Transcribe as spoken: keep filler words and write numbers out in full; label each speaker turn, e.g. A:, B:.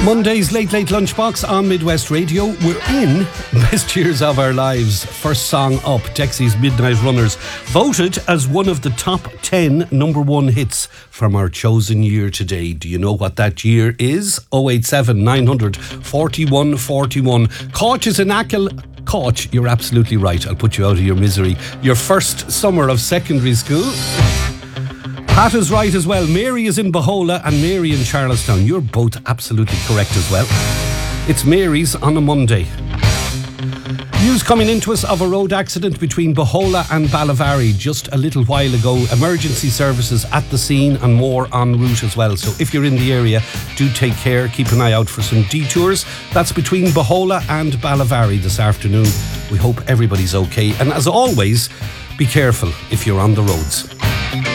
A: Monday's Late Late Lunchbox on Midwest Radio. We're in Best Years of Our Lives. First song up, Dexy's Midnight Runners, voted as one of the top ten number one hits from our chosen year today. Do you know what that year is? oh eight seven, nine hundred, forty-one forty-one. Coach is an Ackle. Coach, you're absolutely right. I'll put you out of your misery. Your first summer of secondary school. Pat is right as well. Mary is in Bahola and Mary in Charlestown. You're both absolutely correct as well. It's Mary's on a Monday. News coming into us of a road accident between Bahola and Ballavary just a little while ago. Emergency services at the scene and more en route as well. So if you're in the area, do take care. Keep an eye out for some detours. That's between Bahola and Ballavary this afternoon. We hope everybody's okay. And as always, be careful if you're on the roads.